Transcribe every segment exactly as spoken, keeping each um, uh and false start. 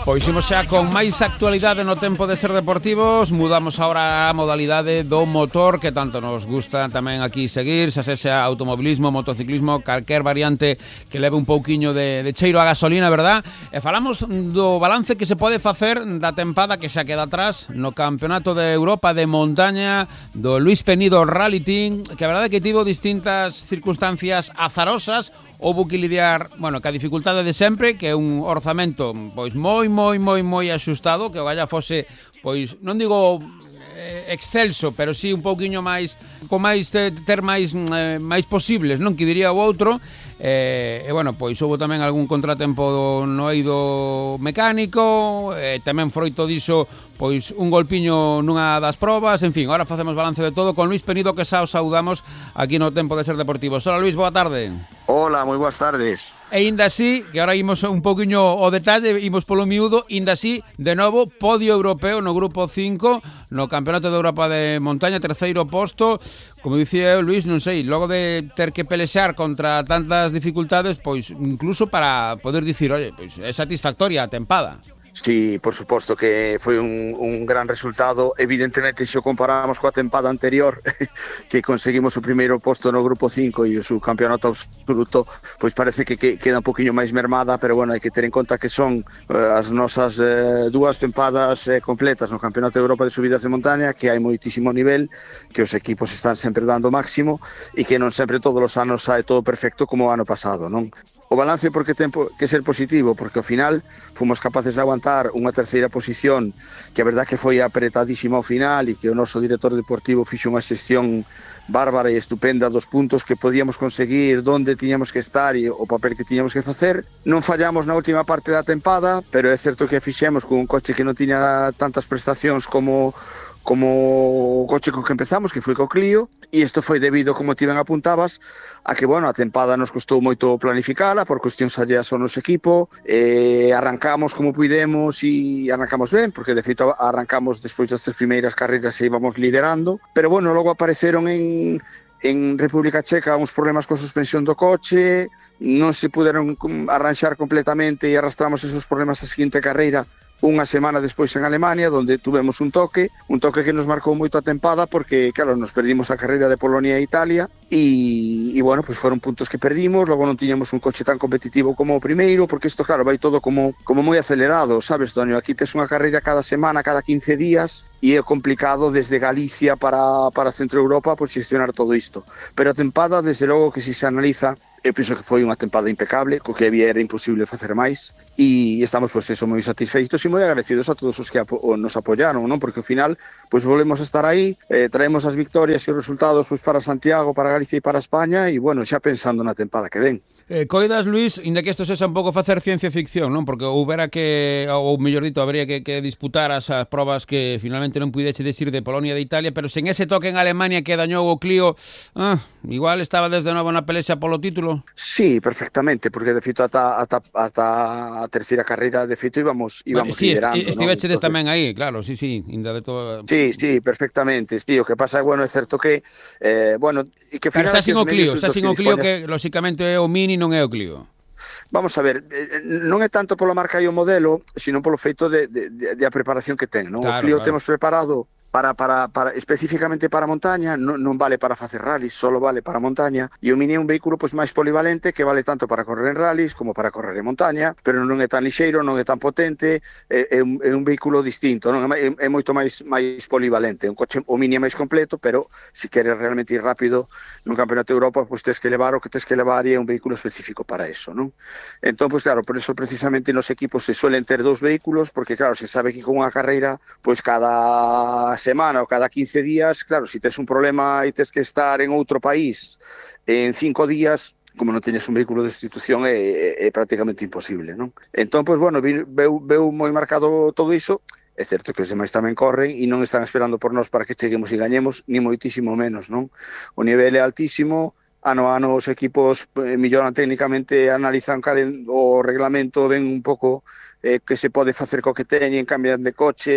Pois imos xa con máis actualidade no tempo de ser deportivos. Mudamos agora a modalidade do motor, que tanto nos gusta tamén aquí seguir, xa sexa automobilismo, motociclismo, calquer variante que leve un pouquiño de, de cheiro a gasolina, verdad? E falamos do balance que se pode facer da tempada que xa queda atrás no Campeonato de Europa de Montaña do Luís Penido Rally Team, que a verdade é que tivo distintas circunstancias azarosas. Houbo que lidiar, bueno, ca dificultade de sempre, que é un orzamento pois moi, moi, moi, moi axustado, que o galla fose, pois, non digo eh, excelso, pero sí un pouquiño máis, con máis ter, ter máis eh, máis posibles, non? Que diría o outro. E, e bueno, pois houve tamén algún contratempo no eido mecánico, e tamén froito diso pois un golpiño nunha das probas. En fin, agora facemos balance de todo con Luís Penido, que xa os saudamos aquí no Tempo de Ser Deportivos. Hola Luís, boa tarde. Hola, moi boas tardes. E inda así, que ahora imos un poquinho o detalle, imos polo miúdo, inda así, de novo, podio europeo no grupo cinco, no Campeonato de Europa de Montaña, terceiro posto. Como dicía eu, Luís, non sei, logo de ter que pelexar contra tantas dificultades, pois incluso para poder dicir, oye, pois é satisfactoria a tempada. Sí, por suposto que foi un, un gran resultado. Evidentemente, se o comparamos coa tempada anterior, que conseguimos o primeiro posto no grupo cinco e o subcampeonato absoluto, pois parece que, que queda un poquinho máis mermada, pero bueno, hai que ter en conta que son uh, as nosas uh, dúas tempadas uh, completas no Campeonato de Europa de Subidas de Montaña, que hai moitísimo nivel, que os equipos están sempre dando o máximo e que non sempre todos os anos sae todo perfecto como o ano pasado, non? O balance porque ten que ser positivo, porque ao final fomos capaces de aguantar unha terceira posición, que a verdad que foi apretadísima ao final e que o noso director deportivo fixo unha xestión bárbara e estupenda dos puntos que podíamos conseguir, onde tiñamos que estar e o papel que tiñamos que facer. Non fallamos na última parte da tempada, pero é certo que a fixemos con un coche que non tiña tantas prestacións como como o coche co que empezamos, que foi co Clio, e isto foi debido, como ti ben apuntabas, a que, bueno, a tempada nos costou moito planificala por cuestións alleas ao noso equipo. Eh, arrancamos como puidemos e arrancamos ben, porque de feito arrancamos despois das tres primeiras carreiras e íbamos liderando, pero bueno, logo apareceron en en República Checa uns problemas coa suspensión do coche, non se puderon arranxar completamente e arrastramos esos problemas a seguinte carreira unha semana despois en Alemania, onde tuvemos un toque, un toque que nos marcou moito a tempada, porque, claro, nos perdimos a carreira de Polonia e Italia, e, e bueno, pues foron puntos que perdimos. Logo non tiñamos un coche tan competitivo como o primeiro, porque isto, claro, vai todo como, como moi acelerado, sabes, Toño? Aquí tes unha carreira cada semana, cada quince días, e é complicado desde Galicia para, para Centro Europa, pues, xestionar todo isto. Pero a tempada, desde logo que si se analiza, eu penso que foi unha tempada impecable, co que había era imposible facer máis, e estamos, pois, eso, moi satisfeitos e moi agradecidos a todos os que apo nos apoyaron, non? Porque ao final, pois, volvemos a estar aí, eh, traemos as victorias e os resultados, pois, para Santiago, para Galicia e para España, e, bueno, xa pensando na tempada que ven. Eh, coidas, Luís, inda que isto sexa un pouco facer ciencia ficción, non? Porque houbera que, ou mellor dito, habría que, que disputar as, as probas que finalmente non puideche decir de Polonia e de Italia, pero sen ese toque en Alemania que dañou o Clio, ah, igual estaba desde novo na pelexa polo título? Sí, perfectamente, porque de feito ata, ata, ata a terceira carreira de feito íbamos, íbamos bueno, sí, liderando. Sí, estivechedes tamén aí, claro, sí, sí, inda de todo. Sí, sí, perfectamente, sí, o que pasa é, bueno, é certo que, eh, bueno, e que pero xa sin o Clio, xa sin o Clio que, lóxicamente, é o Mini, non é o Clio. Vamos a ver, non é tanto polo marca e o modelo, sino polo feito de, de, de a preparación que ten, non? Claro, o Clio claro. Temos preparado para, para, para especificamente para montaña, non, non vale para facer rallies, solo vale para montaña, e o Mini é un vehículo pois máis polivalente que vale tanto para correr en rallies como para correr en montaña, pero non é tan lixeiro, non é tan potente, é, é, un, é un vehículo distinto, non? É, é moito máis máis polivalente. Un coche, o Mini é máis completo, pero se queres realmente ir rápido nun Campeonato de Europa, pois tes que levar o que tes que levar e é un vehículo específico para eso, non? Entón, pois claro, por eso precisamente nos equipos se suelen ter dous vehículos, porque claro, se sabe que con unha carreira, pois cada semana ou cada quince días, claro, se tes un problema e tes que estar en outro país en cinco días, como non teñes un vehículo de institución, é, é, é prácticamente imposible, non? Entón, pois, bueno, veu, veu moi marcado todo iso. É certo que os demais tamén corren e non están esperando por nós para que cheguemos e gañemos, ni moitísimo menos, non? O nivel é altísimo, ano a ano os equipos melloran técnicamente, analizan o reglamento, ven un pouco eh, que se pode facer co que teñen, cambian de coches,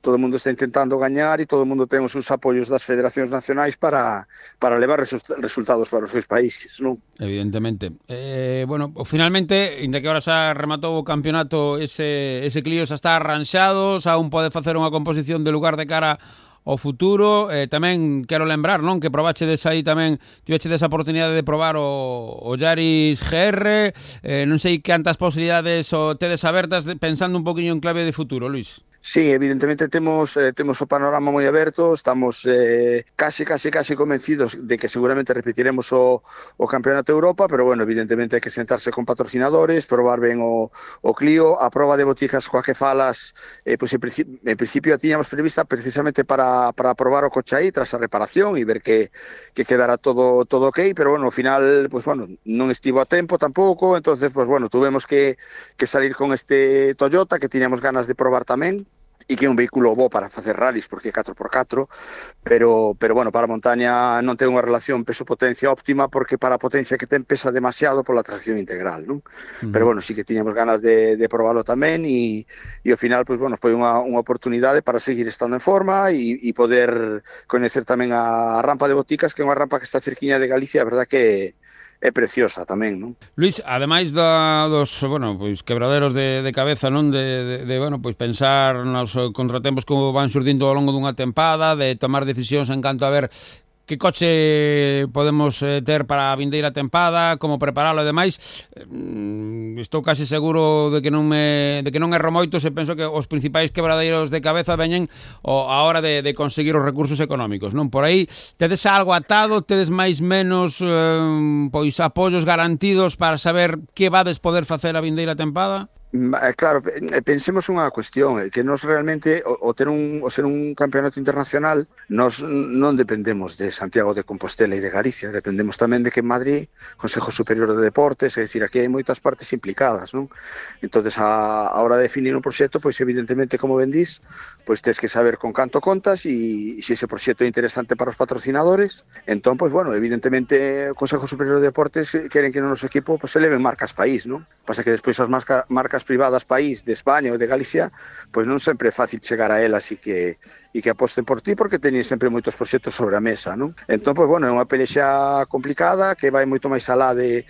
todo o mundo está intentando gañar e todo o mundo ten os seus apoios das federacións nacionais para, para levar resultados para os seus países, non? Evidentemente. Eh, bueno, finalmente, inda que ahora xa rematou o campeonato, ese, ese Clio xa está arranxado, xa un pode facer unha composición de lugar de cara ao futuro. Eh, tamén quero lembrar, non, que probachedes aí tamén, tivechedes a oportunidade de probar o, o Yaris G R, eh, non sei cantas posibilidades o tedes abertas de, pensando un poquinho en clave de futuro, Luís. Sí, evidentemente temos eh, temos o panorama moi aberto, estamos eh, casi, casi, casi convencidos de que seguramente repetiremos o, o Campeonato de Europa, pero bueno, evidentemente hai que sentarse con patrocinadores, probar ben o, o Clio, a proba de boticas coa que falas, eh, pues en, principio, en principio a tiñamos prevista precisamente para, para probar o coche aí tras a reparación e ver que, que quedara todo, todo ok, pero bueno, ao final, pues bueno, non estivo a tempo tampouco, entonces, pues bueno, tuvemos que, que salir con este Toyota que tiñamos ganas de probar tamén, e que é un vehículo bo para facer rallies porque é catro por catro, pero pero bueno, para a montaña non ten unha relación peso-potencia óptima porque para a potencia que ten pesa demasiado pola tracción integral, non? Uh-huh. Pero bueno, sí que tiñamos ganas de, de probarlo tamén e, e ao final, pues bueno, foi unha, unha oportunidade para seguir estando en forma e, e poder coñecer tamén a, a rampa de Boticas, que é unha rampa que está cerquiña de Galicia, a verdad que é preciosa tamén, non? Luís, ademais da, dos, bueno, pois quebraderos de, de cabeza, non, de, de, de, bueno, pois pensar nos contratempos como van surdindo ao longo dunha tempada, de tomar decisións en canto a ver que coche podemos eh, ter para a vindeira tempada, como preparalo e demais. Eh, estou casi seguro de que non me de que non erro moito se penso que os principais quebradeiros de cabeza veñen o, a hora de, de conseguir os recursos económicos, non? Por aí tedes algo atado, tedes máis menos eh, pois apoios garantidos para saber que vades poder facer a vindeira tempada? Claro, pensemos unha cuestión, que nos realmente, o, o ter un, o ser un campeonato internacional, nos non dependemos de Santiago de Compostela e de Galicia, dependemos tamén de que en Madrid, Consejo Superior de Deportes, é dicir, aquí hai moitas partes implicadas, non? Entonces, a, a hora de definir un proxecto, pois evidentemente, como ben dís, pois tes que saber con canto contas e, e se ese proxecto é interesante para os patrocinadores, entón, pois bueno, evidentemente, o Consejo Superior de Deportes queren que no noso equipo pois, se leven marcas país, non? Pasa que despois as marca, marcas privadas país de España ou de Galicia, pois non sempre é fácil chegar a elas e que e que aposten por ti porque teñen sempre moitos proxectos sobre a mesa, non? Entón, pois, bueno, é unha pelexa complicada que vai moito máis alá de,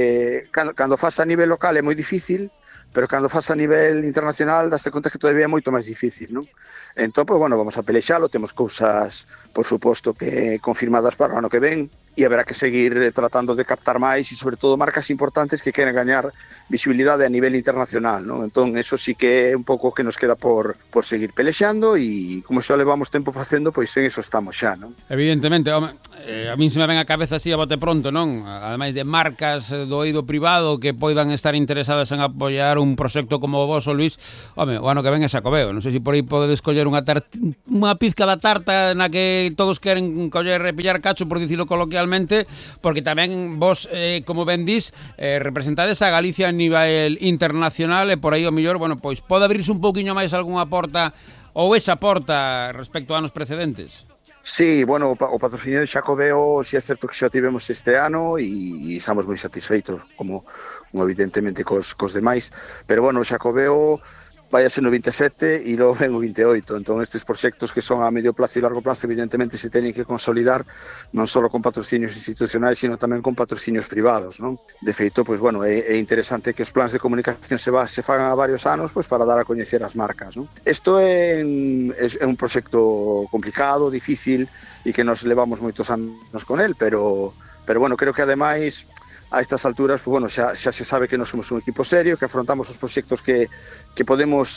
de cando, cando faz a nivel local é moi difícil, pero cando faz a nivel internacional daste conta que todavía é moito máis difícil, non? Entón, pois, bueno, vamos a pelexalo, temos cousas, por suposto, que confirmadas para o ano que ven, e haberá que seguir tratando de captar máis e, sobre todo, marcas importantes que queren gañar visibilidade a nivel internacional, non? Entón, eso sí que é un pouco que nos queda por, por seguir pelexando e, como xa levamos tempo facendo, pois en eso estamos xa, non? Evidentemente, home, eh, a min se me ven a cabeza así a bote pronto, non? Ademais de marcas do eido privado que poidan estar interesadas en apoiar un proxecto como o voso, Luís, home, o ano que ven é Xacobeo, non sei se por aí podedes coller unha, tar unha pizca da tarta na que todos queren coller e pillar cacho, por dicilo coloquialmente, porque tamén vos, eh, como ben dís, eh, representades a Galicia a nivel internacional e por aí o mellor, bueno, pois pode abrirse un pouquiño máis algunha porta ou esa porta respecto a anos precedentes. Sí, bueno, o patrocinio de Xacobeo si é certo que xa tivemos este ano e, e estamos moi satisfeitos, como, como evidentemente cos, cos demais, pero bueno, o Xacobeo vai a ser no vinte e sete e logo ven o vinte e oito, entón estes proxectos que son a medio plazo e largo plazo evidentemente se teñen que consolidar non só con patrocinios institucionais, sino tamén con patrocinios privados, non? De feito, pois bueno, é, é interesante que os plans de comunicación se, va, se fagan a varios anos pois para dar a coñecer as marcas, non? Isto é, é, é un proxecto complicado, difícil e que nos levamos moitos anos con el, pero, pero bueno, creo que ademais a estas alturas, pues, bueno, xa, xa se sabe que non somos un equipo serio, que afrontamos os proxectos que, que podemos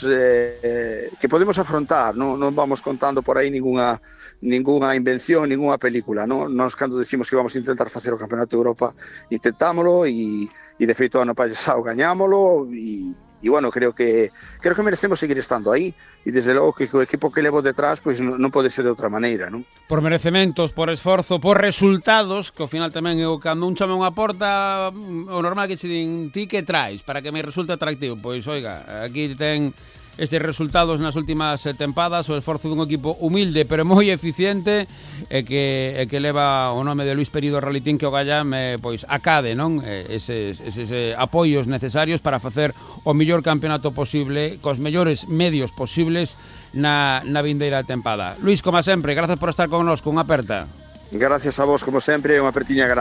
eh, que podemos afrontar, non, non vamos contando por aí ninguna ninguna invención, ninguna película, non? Nós cando decimos que vamos a intentar facer o Campeonato de Europa, intentámolo e, e de feito ano pasado gañámolo e E, bueno, creo que creo que merecemos seguir estando aí e, desde logo, que o equipo que levo detrás pois non, non pode ser de outra maneira, non? Por merecementos, por esforzo, por resultados, que ao final tamén é o cando un chama unha porta, o normal que che din, ti que traes para que me resulte atractivo? Pois, oiga, aquí ten estes resultados nas últimas tempadas, o esforzo dun equipo humilde pero moi eficiente e que, e que leva o nome de Luís Penido Ralitín, que o Gallam eh, pois acade, non? Eses, eses eh, apoios necesarios para facer o mellor campeonato posible, cos mellores medios posibles na, na vindeira tempada. Luís, como sempre, grazas por estar connosco, unha aperta. Gracias a vos, como sempre, unha apertiña grande.